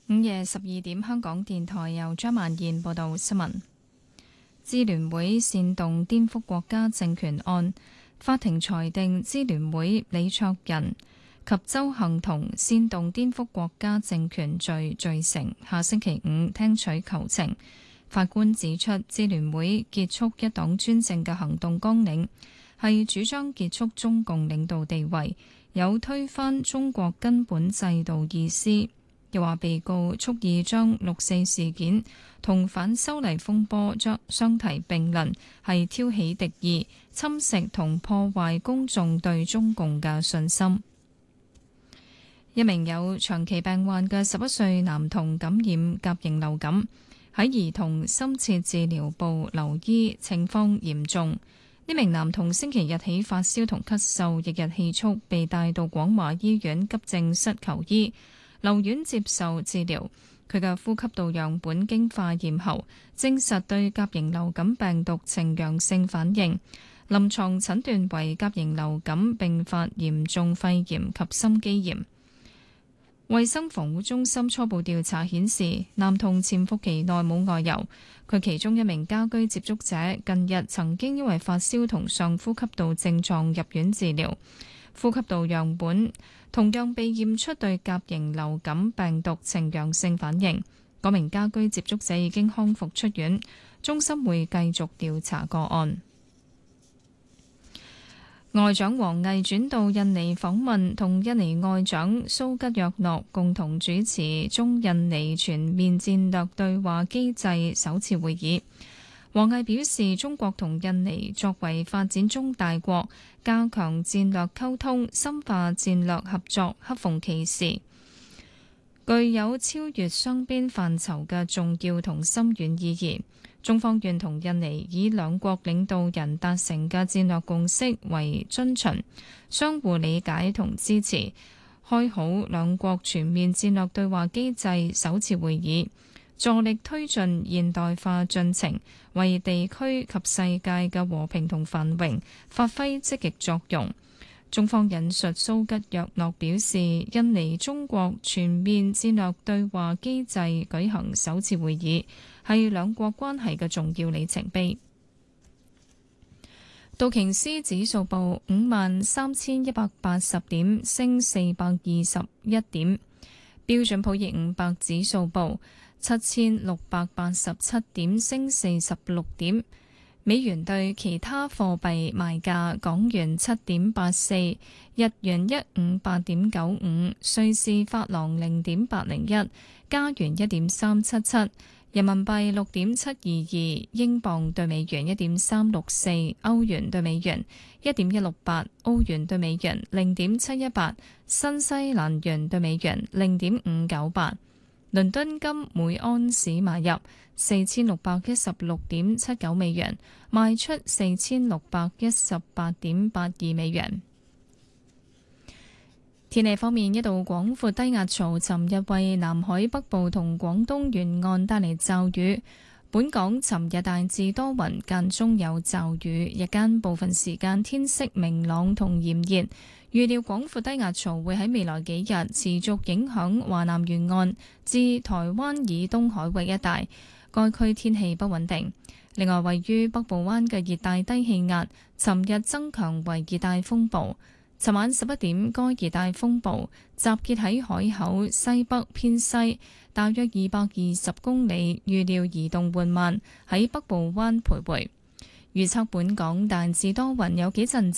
午夜12點，香港電台由張曼燕報道新聞。支聯會煽動顛覆國家政權案，法庭裁定支聯會李卓人及鄒幸彤煽動顛覆國家政權罪罪成，下星期五聽取求情。法官指出，支聯會結束一黨專政嘅行動綱領係主張結束中共領導地位，有推翻中國根本制度意思。又話被告蓄意將六四事件同反修例風波相提並論，係挑起敵意、侵蝕同破壞公眾對中共嘅信心。一名有長期病患嘅11歲男童感染甲型流感，喺兒童深切治療部留醫，情況嚴重。呢名男童星期日起發燒同咳嗽，翌日氣促，被帶到廣華醫院急症室求醫，留院接受治療。佢嘅呼吸道樣本經化驗後，證實對甲型流感病毒呈陽性反應，臨床診斷為甲型流感並發嚴重肺炎及心肌炎。衛生防護中心初步調查顯示，男童潛伏期內冇外遊。佢其中一名家居接觸者近日曾經因為發燒同上呼吸道症狀入院治療，呼吸道樣本同樣被驗出對甲型流感病毒呈陽性反應。嗰名家居接觸者已經康復出院，中心會繼續調查個案。外長王毅轉到印尼訪問，同印尼外長蘇吉約諾共同主持中印尼全面戰略對話機制首次會議。王毅表示，中國同印尼作為發展中大國，加強戰略溝通、深化戰略合作，恰逢其時，具有超越雙邊範疇嘅重要同深遠意義。中方願同印尼以兩國領導人達成嘅戰略共識為遵循，相互理解同支持，開好兩國全面戰略對話機制首次會議，助力推進現代化進程，為地區及世界嘅和平同繁榮發揮積極作用。中方引述蘇吉約諾表示，印尼中國全面戰略對話機制舉行首次會議，係兩國關係嘅重要里程碑。道瓊斯指數報53,180點，升421點；標準普爾500指數報7,687點，升46點。美元對其他貨幣賣價：港元7.84，日元158.95，瑞士法郎0.801，加元1.377，人民幣6.722，英鎊對美元1.364，歐元對美元1.168，澳元對美元0.718，新西蘭元對美元0.598。倫敦金每安士買入4616.79美元，賣出4618.82美元。天氣方面，一道廣闊低壓槽尋日為南海北部同廣東沿岸帶嚟驟雨。本港尋日大致多雲，間中有驟雨，日間部分時間天色明朗同炎熱。預料廣闊低壓槽會喺未來幾日持續影響華南沿岸至台灣以東海域一帶，該區天氣不穩定。另外，位於北部灣嘅熱帶低氣壓，尋日增強為熱帶風暴。尋晚11點，該熱帶風暴集結喺海口西北偏西，大約220公里，預料移動緩慢，喺北部灣徘徊。預測本港大致多雲，有幾陣